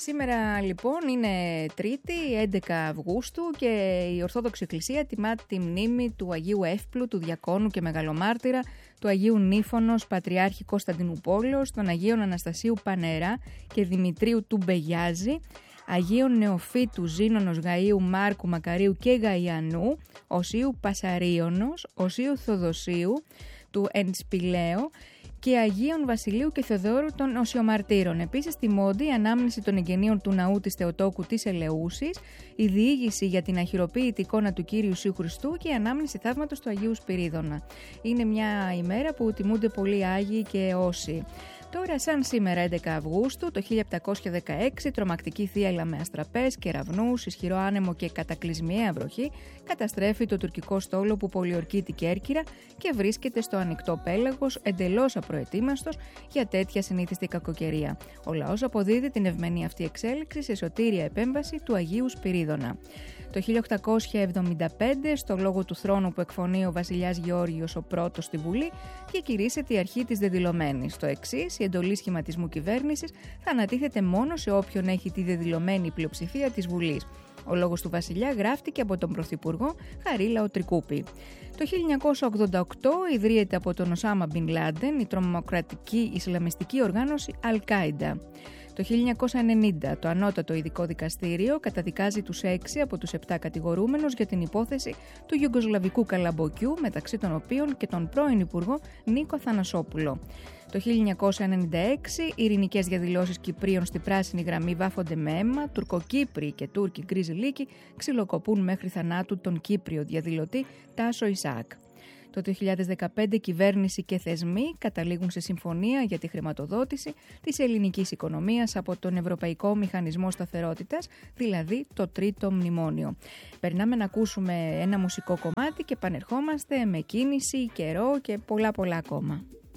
Σήμερα λοιπόν είναι Τρίτη, 11 Αυγούστου και η Ορθόδοξη Εκκλησία τιμά τη μνήμη του Αγίου Εύπλου, του Διακόνου και Μεγαλομάρτυρα, του Αγίου Νύφωνος, Πατριάρχη Κωνσταντινούπολεως, των Αγίων Αναστασίου Πανερά και Δημητρίου του Μπεγιάζη, Αγίων Νεοφύτου Ζήνωνος Γαΐου Μάρκου Μακαρίου και Γαϊανού, Οσίου Πασαρίωνος, Οσίου Θοδοσίου, του Ενσπηλαίου και Αγίων Βασιλείου και Θεοδόρου των Οσιομαρτύρων. Επίσης, τιμώνται η ανάμνηση των εγγενείων του ναού της Θεοτόκου της Ελεούσης, η διήγηση για την αχειροποίητη εικόνα του Κύριου Ιησού Χριστού και η ανάμνηση θαύματος του Αγίου Σπυρίδωνα. Είναι μια ημέρα που τιμούνται πολλοί Άγιοι και όσοι. Τώρα, σαν σήμερα 11 Αυγούστου, το 1716, τρομακτική θύελλα με αστραπές, κεραυνούς, ισχυρό άνεμο και κατακλυσμιαία βροχή καταστρέφει το τουρκικό στόλο που πολιορκεί την Κέρκυρα και βρίσκεται στο ανοιχτό πέλαγος, εντελώς απροετοίμαστος για τέτοια συνήθιστη κακοκαιρία. Ο λαός αποδίδει την ευμενή αυτή εξέλιξη σε σωτήρια επέμβαση του Αγίου Σπυρίδωνα. Το 1875, στο λόγο του θρόνου που εκφωνεί ο βασιλιάς Γεώργιος ο πρώτος στη Βουλή, διακηρύσσεται η αρχή της δεδηλωμένης. Το εξής, η εντολή σχηματισμού κυβέρνησης θα ανατίθεται μόνο σε όποιον έχει τη δεδηλωμένη πλειοψηφία της Βουλής. Ο λόγος του βασιλιά γράφτηκε από τον Πρωθυπουργό Χαρίλαο Τρικούπη. Το 1988 ιδρύεται από τον Οσάμα Μπιν Λάντεν η τρομοκρατική Ισλαμιστική οργάνωση Αλ-Κάιντα. Το 1990 το Ανώτατο Ειδικό Δικαστήριο καταδικάζει τους 6 από τους 7 κατηγορούμενους για την υπόθεση του Ιουγκοσλαβικού καλαμποκιού, μεταξύ των οποίων και τον πρώην Υπουργό Νίκο Θανασόπουλο. Το 1996 οι ειρηνικές διαδηλώσεις Κυπρίων στη πράσινη γραμμή βάφονται με αίμα, Τουρκοκύπριοι και Τούρκοι γκρίζοι λύκοι ξυλοκοπούν μέχρι θανάτου τον Κύπριο διαδηλωτή Τάσο Ισαάκ. Το 2015 κυβέρνηση και θεσμοί καταλήγουν σε συμφωνία για τη χρηματοδότηση της ελληνικής οικονομίας από τον Ευρωπαϊκό Μηχανισμό Σταθερότητας, δηλαδή το τρίτο μνημόνιο. Περνάμε να ακούσουμε ένα μουσικό κομμάτι και επανερχόμαστε με κίνηση, καιρό και πολλά ακόμα.